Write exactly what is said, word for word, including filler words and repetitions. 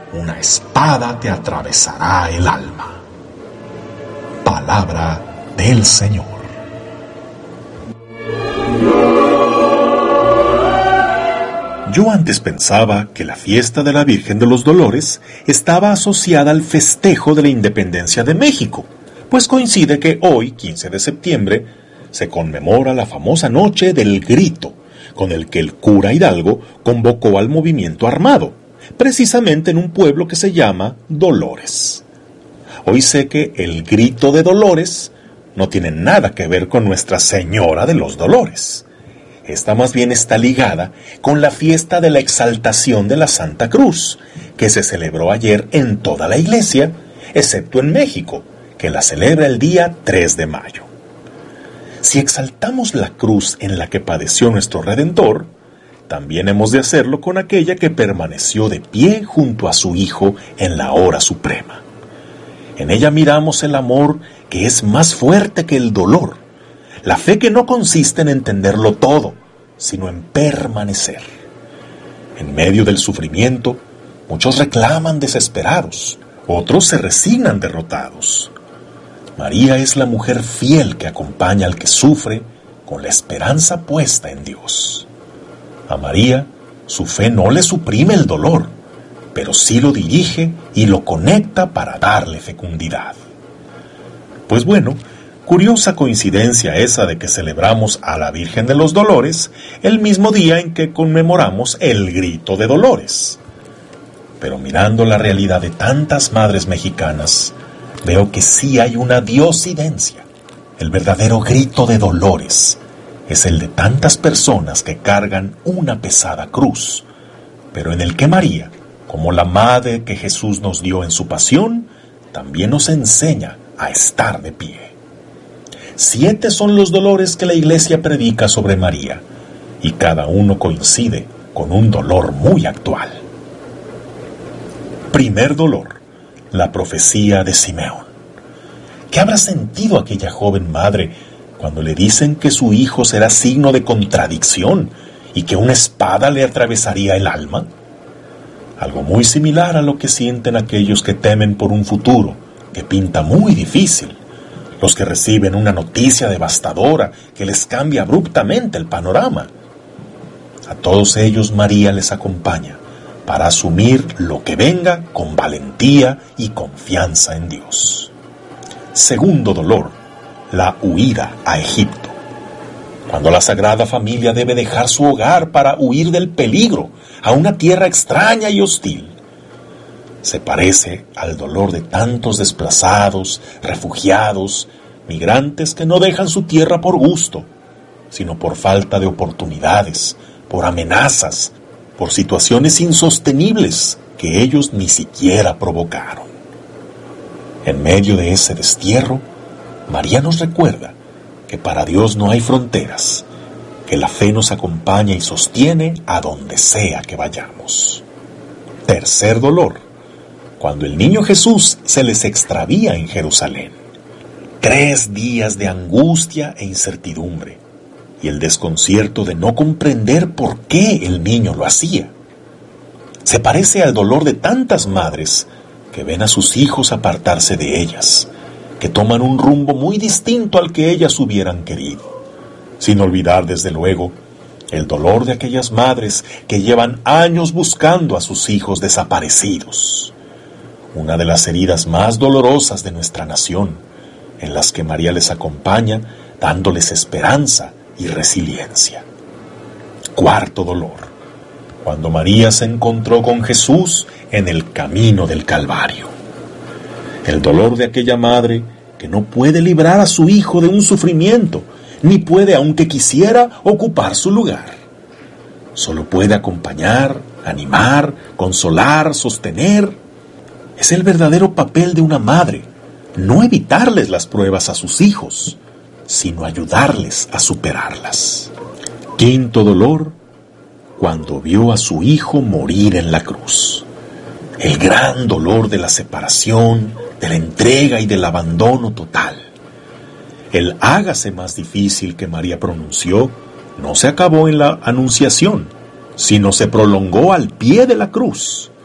una espada te atravesará el alma. Palabra del Señor. Yo antes pensaba que la fiesta de la Virgen de los Dolores estaba asociada al festejo de la independencia de México, pues coincide que hoy, quince de septiembre, se conmemora la famosa Noche del Grito, con el que el cura Hidalgo convocó al movimiento armado, precisamente en un pueblo que se llama Dolores. Hoy sé que el Grito de Dolores no tiene nada que ver con Nuestra Señora de los Dolores. Esta más bien está ligada con la fiesta de la exaltación de la Santa Cruz, que se celebró ayer en toda la iglesia, excepto en México, que la celebra el día tres de mayo. Si exaltamos la cruz en la que padeció nuestro Redentor, también hemos de hacerlo con aquella que permaneció de pie junto a su Hijo en la hora suprema. En ella miramos el amor que es más fuerte que el dolor, la fe que no consiste en entenderlo todo, sino en permanecer. En medio del sufrimiento, muchos reclaman desesperados, otros se resignan derrotados. María es la mujer fiel que acompaña al que sufre con la esperanza puesta en Dios. A María, su fe no le suprime el dolor, pero sí lo dirige y lo conecta para darle fecundidad. Pues bueno, curiosa coincidencia esa de que celebramos a la Virgen de los Dolores el mismo día en que conmemoramos el Grito de Dolores. Pero mirando la realidad de tantas madres mexicanas, veo que sí hay una diosidencia. El verdadero grito de dolores es el de tantas personas que cargan una pesada cruz, pero en el que María, como la madre que Jesús nos dio en su pasión, también nos enseña a estar de pie. Siete son los dolores que la Iglesia predica sobre María, y cada uno coincide con un dolor muy actual. Primer dolor, la profecía de Simeón. ¿Qué habrá sentido aquella joven madre cuando le dicen que su hijo será signo de contradicción y que una espada le atravesaría el alma? Algo muy similar a lo que sienten aquellos que temen por un futuro que pinta muy difícil. Los que reciben una noticia devastadora que les cambia abruptamente el panorama. A todos ellos María les acompaña para asumir lo que venga con valentía y confianza en Dios. Segundo dolor, la huida a Egipto. Cuando la Sagrada Familia debe dejar su hogar para huir del peligro a una tierra extraña y hostil. Se parece al dolor de tantos desplazados, refugiados, migrantes que no dejan su tierra por gusto, sino por falta de oportunidades, por amenazas, por situaciones insostenibles que ellos ni siquiera provocaron. En medio de ese destierro, María nos recuerda que para Dios no hay fronteras, que la fe nos acompaña y sostiene a donde sea que vayamos. Tercer dolor, cuando el niño Jesús se les extravía en Jerusalén. Tres días de angustia e incertidumbre, y el desconcierto de no comprender por qué el niño lo hacía. Se parece al dolor de tantas madres que ven a sus hijos apartarse de ellas, que toman un rumbo muy distinto al que ellas hubieran querido, sin olvidar desde luego el dolor de aquellas madres que llevan años buscando a sus hijos desaparecidos. Una de las heridas más dolorosas de nuestra nación, en las que María les acompaña, dándoles esperanza y resiliencia. Cuarto dolor, cuando María se encontró con Jesús en el camino del Calvario. El dolor de aquella madre que no puede librar a su hijo de un sufrimiento, ni puede, aunque quisiera, ocupar su lugar. Solo puede acompañar, animar, consolar, sostener. Es el verdadero papel de una madre, no evitarles las pruebas a sus hijos, sino ayudarles a superarlas. Quinto dolor, cuando vio a su hijo morir en la cruz. El gran dolor de la separación, de la entrega y del abandono total. El hágase más difícil que María pronunció no se acabó en la anunciación, sino se prolongó al pie de la cruz.